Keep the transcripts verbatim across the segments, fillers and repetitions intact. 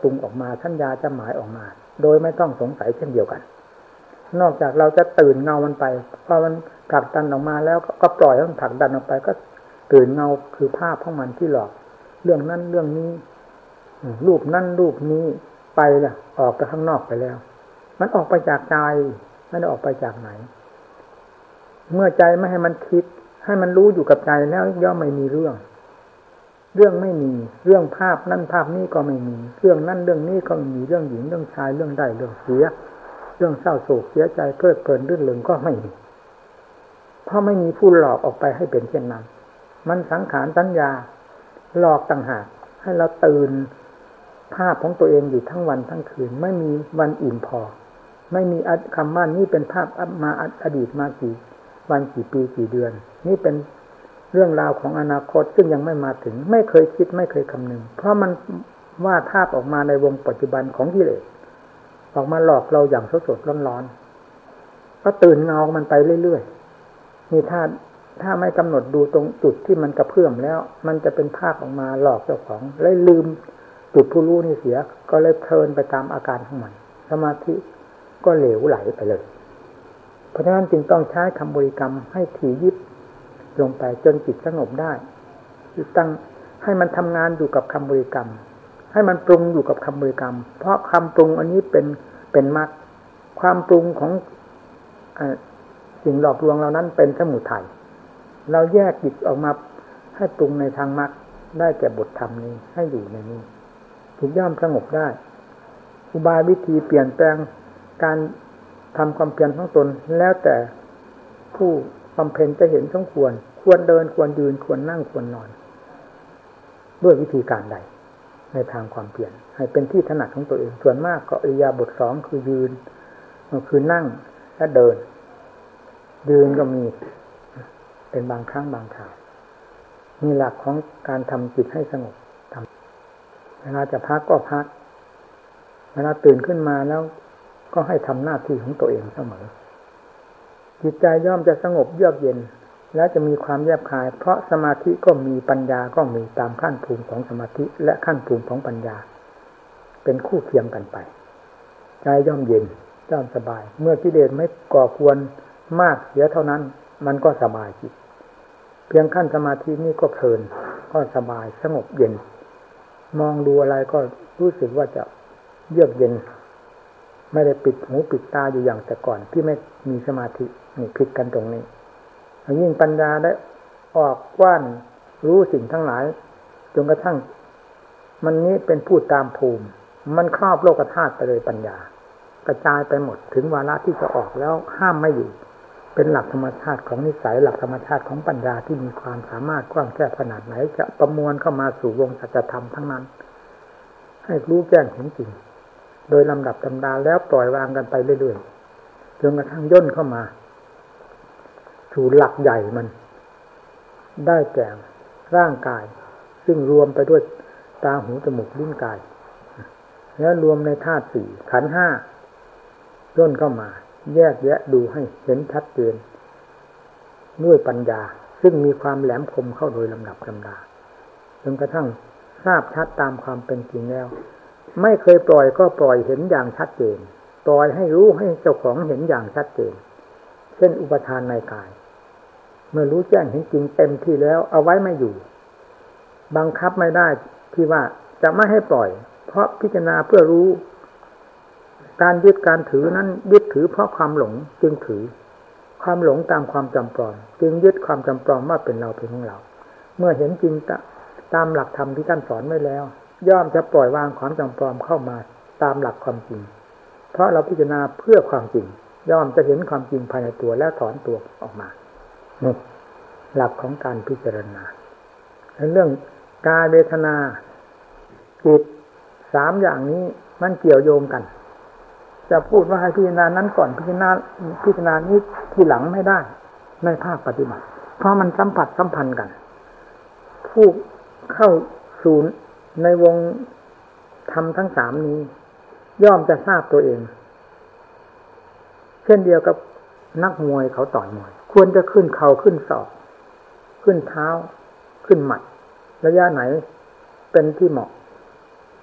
รุงออกมาสัญญาจะหมายออกมาโดยไม่ต้องสงสัยเช่นเดียวกันนอกจากเราจะตื่นเงามันไปพอมันผลักดันออกมาแล้วก็ปล่อยให้มันผลักดันออกไปก็ตื่นเงาคือภาพของมันที่หลอกเรื่องนั้นเรื่องนี้รูปนั้นรูปนี้ไปแล้วออกไปข้างนอกไปแล้วมันออกไปจากใจไม่ได้ออกไปจากไหนเมื่อใจไม่ให้มันคิดให้มันรู้อยู่กับใจแล้วย่อมไม่มีเรื่องเรื่องไม่มีเรื่องภาพนั่นภาพนี้ก็ไม่มีเรื่องนั่นเรื่องนี้ก็ไม่มีเรื่องหญิงเรื่องชายเรื่องได้เรื่องเสียเรื่องเศร้าโศกเสียใจเพลิดเพลินรื่นเริงก็ไม่มีเพราะไม่มีผู้หลอกออกไปให้เป็นเช่นนั้นมันสังขารสัญญาหลอกต่างหากให้เราตื่นภาพของตัวเองอยู่ทั้งวันทั้งคืนไม่มีวันอิ่มพอไม่มีคำว่านี่เป็นภาพมาอดีตมากี่วันกี่ปีกี่เดือนนี่เป็นเรื่องราวของอนาคตซึ่งยังไม่มาถึงไม่เคยคิดไม่เคยคำนึงเพราะมันวาดภาพออกมาในวงปัจจุบันของกิเลสออกมาหลอกเราอย่างสดๆร้อนๆก็ตื่นเงามันไปเรื่อยๆนี่ถ้าถ้าไม่กำหนดดูตรงจุดที่มันกระเพื่อมแล้วมันจะเป็นภาพออกมาหลอกเจ้าของเลยลืมจุดผู้รู้นี่เสียก็เลยเพลินไปตามอาการของมันสมาธิก็เหลวไหลไปเลยเพราะฉะนั้นจึงต้องใช้คำบริกรรมให้ถี่ยิบลงไปจนจิตสงบได้ตั้งให้มันทำงานอยู่กับคำบริกรรมให้มันปรุงอยู่กับคำบริกรรมเพราะคำปรุงอันนี้เป็นเป็นมรรคความปรุงของสิ่งหลอกลวงเหล่านั้นเป็นสมุทัยเราแยกจิตออกมาให้ปรุงในทางมรรคได้แก่บทธรรมนี้ให้อยู่ในนี้ถึงย่อมสงบได้อุบายวิธีเปลี่ยนแปลงการทำความเพียรของตนแล้วแต่ผู้บำเพ็ญจะเห็นสมควรควรเดินควรยืนควรนั่งควรนอนด้วยวิธีการใดในทางความเพียรให้เป็นที่ถนัดของตัวเองส่วนมากก็อิริยาบถสองคือยืนคือนั่งและเดินยืนก็มีเป็นบางครั้งบางคราวมีหลักของการทำจิตให้สงบทำเวลาจะพักก็พักเวลาตื่นขึ้นมาแล้วก็ให้ทำหน้าที่ของตัวเองเสมอจิตใจย่อมจะสงบเยือกเย็นและจะมีความแยบคายเพราะสมาธิก็มีปัญญาก็มีตามขั้นภูมิของสมาธิและขั้นภูมิของปัญญาเป็นคู่เคียงกันไปใจย่อมเย็นย่อมสบายเมื่อกิเลสไม่ก่อควรมากเสียเท่านั้นมันก็สบายจิตเพียงขั้นสมาธินี่ก็เพลินก็สบายสงบเย็นมองดูอะไรก็รู้สึกว่าจะเยือกเย็นไม่ได้ปิดหูปิดตาอยู่อย่างแต่ก่อนที่ไม่มีสมาธินี่ผิดกันตรงนี้ยิ่งปัญญาได้ออกกว้านรู้สิ่งทั้งหลายจนกระทั่งมันนี้เป็นผู้ตามภูมิมันครอบโลกธาตุไปเลยปัญญากระจายไปหมดถึงวาระที่จะออกแล้วห้ามไม่อยู่เป็นหลักธรรมชาติของนิสัยหลักธรรมชาติของปัญญาที่มีความสามารถกว้างแคบขนาดไหนจะประมวลเข้ามาสู่วงสัจธรรมทั้งนั้นให้รู้แจ้งเห็นจริงโดยลำดับตำดาแล้วปล่อยวางกันไปเรื่อยๆจนกระทั่งย่นเข้ามาสู่หลักใหญ่มันได้แก่ร่างกายซึ่งรวมไปด้วยตาหูจมูกลิ้นกายแล้วรวมในธาตุสี่ขันธ์ห้าย่นเข้ามาแยกแยะดูให้เห็นชัดเจนด้วยปัญญาซึ่งมีความแหลมคมเข้าโดยลำดับลำดาจนกระทั่งทราบชัดตามความเป็นจริงแล้วไม่เคยปล่อยก็ปล่อยเห็นอย่างชัดเจนปล่อยให้รู้ให้เจ้าของเห็นอย่างชัดเจนเช่นอุปทานในกายเมื่อรู้แจ้งเห็นจริงเต็มที่แล้วเอาไว้ไม่อยู่บังคับไม่ได้ที่ว่าจะไม่ให้ปล่อยเพราะพิจารณาเพื่อรู้การยึดการถือนั้นยึดถือเพราะความหลงจึงถือความหลงตามความจำปลอมจึงยึดความจำปลอมว่าเป็นเราเป็นของเราเมื่อเห็นจริงตามหลักธรรมที่ท่านสอนไว้แล้วย่อมจะปล่อยวางความจำปลอมเข้ามาตามหลักความจริงเพราะเราพิจารณาเพื่อความจริงย่อมจะเห็นความจริงภายในตัวแล้วถอนตัวออกมานี่หลักของการพิจารณาเรื่องกายเวทนาจิตสามอย่างนี้มันเกี่ยวโยงกันจะพูดว่าให้พิจารณานั้นก่อนพิจารณาพิจารณานี้ทีหลังไม่ได้ในภาคปฏิบัติเพราะมันสัมผัสสัมพันธ์กันผู้เข้าสู่ในวงธรรมทั้งสามนี้ย่อมจะทราบตัวเองเช่นเดียวกับนักมวยเขาต่อยมวยควรจะขึ้นเข่าขึ้นศอกขึ้นเท้าขึ้นหมัดระยะไหนเป็นที่เหมาะ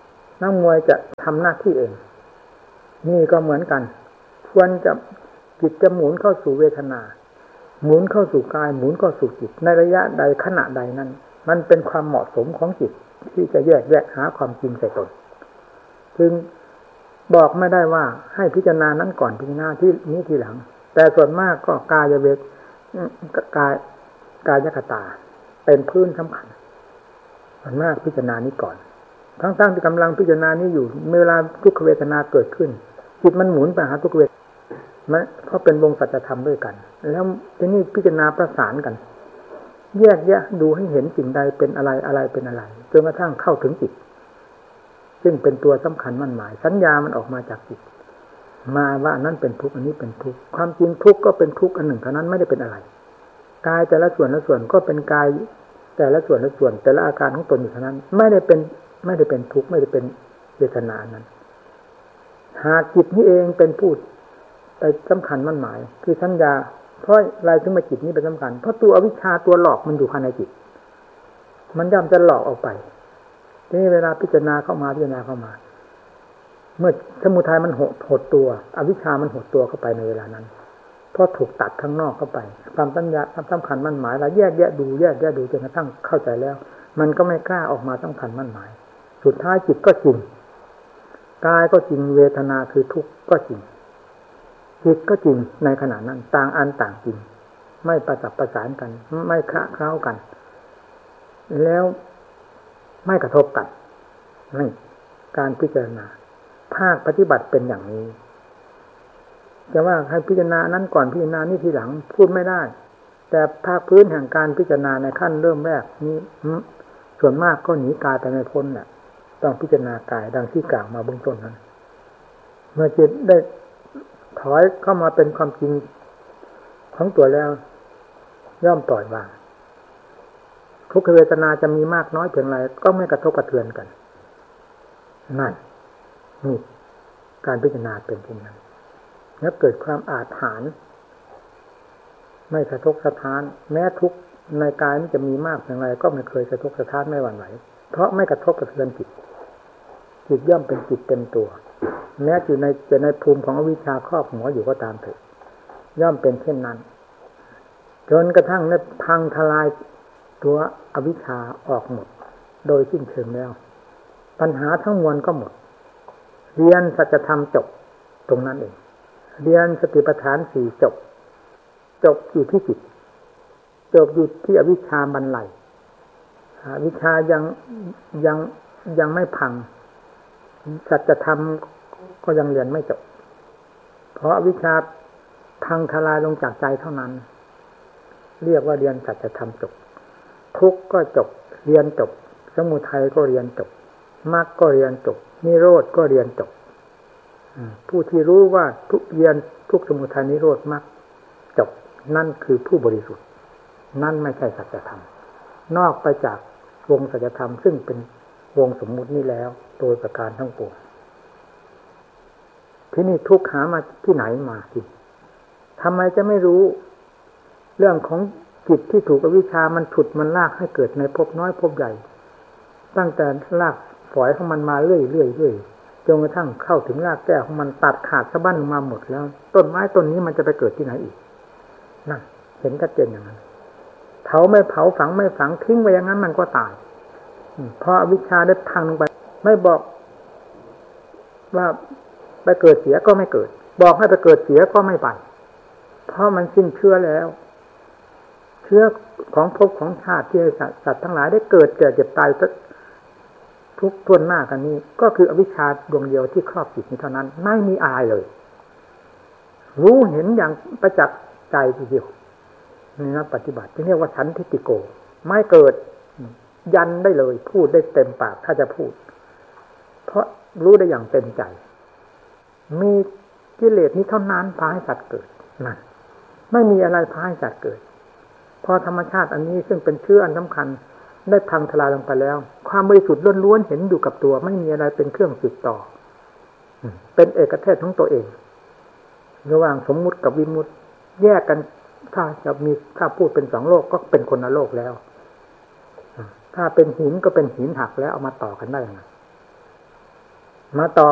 นักมวยจะทำหน้าที่เองนี่ก็เหมือนกันควรจะจิตจะหมุนเข้าสู่เวทนาหมุนเข้าสู่กายหมุนเข้าสู่จิตในระยะใดขณะใดนั้นมันเป็นความเหมาะสมของจิตที่จะแยกแยะหาความจริงใส่ตนจึงบอกไม่ได้ว่าให้พิจารณานั้นก่อนพิจารณาที่นี้ทีหลังแต่ส่วนมากก็กายเวทกายกายคตาเป็นพื้นสำคัญส่วนมากพิจารณานี้ก่อนทั้งๆที่กำลังพิจารณานี้อยู่เวลาทุกขเวทนาเกิดขึ้นจิตมันหมุนไปหาทุกเวทมันเพราะเป็นวงสัจธรรมด้วยกันแล้วทีนี้พิจารณาประสานกันแยกแยะดูให้เห็นสิ่งใดเป็นอะไรอะไรเป็นอะไรจนกระทั่งเข้าถึงจิตซึ่งเป็นตัวสำคัญมั่นหมายสัญญามันออกมาจากจิตมาว่าอันนั้นเป็นทุกข์อันนี้เป็นทุกข์ความจริงทุกข์ก็เป็นทุกข์อันหนึ่งเท่านั้นไม่ได้เป็นอะไรกายแต่ละส่วนละส่วนก็เป็นกายแต่ละส่วนละส่วนแต่ละอาการของตนอยู่เท่านั้นไม่ได้เป็นไม่ได้เป็นทุกข์ไม่ได้เป็นเวทนานั้นหากจิตนี้เองเป็นผู้ไปสำคัญมั่นหมายคือสัญญาเพราะอะไรถึงมาจิตนี้เป็นสำคัญเพราะตัวอวิชชาตัวหลอกมันอยู่ภายในจิตมันย่อมจะหลอกออกไปทีนี้เวลาพิจารณาเข้ามาพิจารณาเข้ามาเมื่อสมุทัยมันหดหดตัวอวิชชามันหดตัวเข้าไปในเวลานั้นเพราะถูกตัดข้างนอกเข้าไปความสัญญาความสำคัญมั่นหมายแล้วแยกแยะดูแยกแยะดูจนกระทั่งเข้าใจแล้วมันก็ไม่กล้าออกมาสำคัญมั่นหมายสุดท้ายจิตก็จริงกายก็จริงเวทนาคือทุกข์ก็จริงจิตก็จริงในขณะนั้นต่างอันต่างจริงไม่ประสับประสานกันไม่คละเคล้ากันแล้วไม่กระทบกันนี่การพิจารณาภาคปฏิบัติเป็นอย่างนี้จะว่าให้พิจารณานั้นก่อนพิจารณานี้ทีหลังพูดไม่ได้แต่ภาคพื้นแห่งการพิจารณาในขั้นเริ่มแรกนี้ส่วนมากก็หนีกายไปไม่พ้นแหละต้องพิจารณากายดังที่กล่าวมาเบื้องต้นนั้นเมื่อจิตได้ถอยเข้ามาเป็นความจริงของตัวแล้วย่อมปล่อยวางทุกขเวทนาจะมีมากน้อยเพียงไรก็ไม่กระทบกระเทือนกันนั่นนี่การพิจารณาเป็นเช่นนั้นแล้วเกิดความอาถรรพ์ไม่สะทกสะท้านแม้ทุกในกายมันจะมีมากเพียงไรก็ไม่เคยสะทกสะท้านไม่หวั่นไหวเพราะไม่กระทบกระเทือนจิตจิตย่อมเป็นจิตเต็มตัวแม้อยู่ในจะในภูมิของอวิชชาครอบหัวอยู่ก็ตามเถิดย่อมเป็นเช่นนั้นจนกระทั่งได้พังทลายตัวอวิชชาออกหมดโดยสิ้นเชิงแล้วปัญหาทั้งมวลก็หมดเรียนสัจธรรมจบตรงนั้นเองเรียนสติปัฏฐานสี่จบจบอยู่ที่จิตจบอยู่ที่อวิชชาบรรลัยอวิชชายังยังยังไม่พังสัจธรรมก็ยังเรียนไม่จบเพราะอวิชชาพังทลายลงจากใจเท่านั้นเรียกว่าเรียนสัจธรรมจบทุกข์ก็จบเรียนจบสมุทัยก็เรียนจบมรรคก็เรียนจบนิโรธก็เรียนจบผู้ที่รู้ว่าทุกเรียนทุกสมุทัยนิโรธมรรคจบนั่นคือผู้บริสุทธิ์นั่นไม่ใช่สัจธรรมนอกไปจากวงสัจธรรมซึ่งเป็นวงสมมุตินี้แล้วโดยประการทั้งปวงที่นี่ทุกข์หามาที่ไหนมาทีทำไมจะไม่รู้เรื่องของจิตที่ถูกอวิชชามันฉุดมันลากให้เกิดในภพน้อยภพใหญ่ตั้งแต่ลากฝอยของมันมาเรื่อยๆเรื่อยจนกระทั่งเข้าถึงรากแก้วของมันตัดขาดสะบั้นมาหมดแล้วต้นไม้ต้นนี้มันจะไปเกิดที่ไหนอีกนั่นเห็นชัดเจนอย่างนั้นเผาไม่เผาฝังไม่ฝังทิ้งไว้อย่างนั้นมันก็ตายเพราะอวิชชาได้พังลงไปไม่บอกว่าไปเกิดเสียก็ไม่เกิดบอกให้ไปเกิดเสียก็ไม่ไปเพราะมันสิ้นเชื้อแล้วเชื้อของภพของชาติที่สัตว์ทั้งหลายได้เกิดแก่เจ็บตายทุกทวนหน้ากันนี้ก็คืออวิชชาดวงเดียวที่ครอบจิตนี้เท่านั้นไม่มีอะไรเลยรู้เห็นอย่างประจักษ์ใจทีเดียวนี่นะปฏิบัติที่เรียกว่าสันทิฏฐิโกไม่เกิดยันได้เลยพูดได้เต็มปากถ้าจะพูดเพราะรู้ได้อย่างเต็มใจมีกิเลสนี้เท่านั้นพาให้สัตว์เกิดนั่นไม่มีอะไรพาให้สัตว์เกิดพอธรรมชาติอันนี้ซึ่งเป็นเชื้ออันสำคัญได้พังทลายลงไปแล้วความบริสุทธิ์ล้วนๆเห็นอยู่กับตัวไม่มีอะไรเป็นเครื่องสืบต่อเป็นเอกเทศของตัวเองระหว่างสมมุติกับวิมุตติแยกกันถ้าจะมีถ้าพูดเป็นสองโลกก็เป็นคนละโลกแล้วถ้าเป็นหินก็เป็นหินหักแล้วเอามาต่อกันได้ยังไงมาต่อ